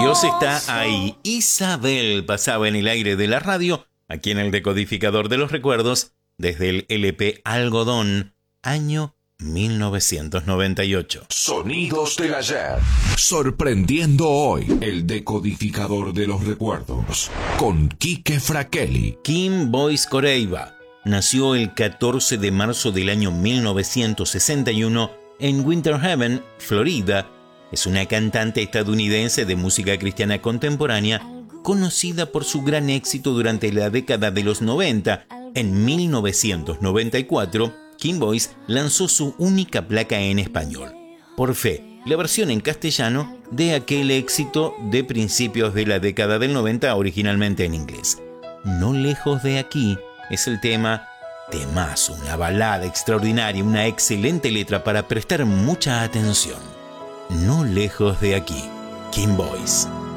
Dios está ahí. Isabel pasaba en el aire de la radio, aquí en el Decodificador de los Recuerdos, desde el LP Algodón, año 1998. Sonidos del ayer. Sorprendiendo hoy, el Decodificador de los Recuerdos, con Quique Fraquelli. Kim Boyce Coreiba nació el 14 de marzo del año 1961 en Winter Haven, Florida. Es una cantante estadounidense de música cristiana contemporánea, conocida por su gran éxito durante la década de los 90. En 1994, Kim Boyce lanzó su única placa en español, Por Fe, la versión en castellano de aquel éxito de principios de la década del 90, originalmente en inglés. No lejos de aquí es el temazo, una balada extraordinaria, una excelente letra para prestar mucha atención. No lejos de aquí, Kim Boyce.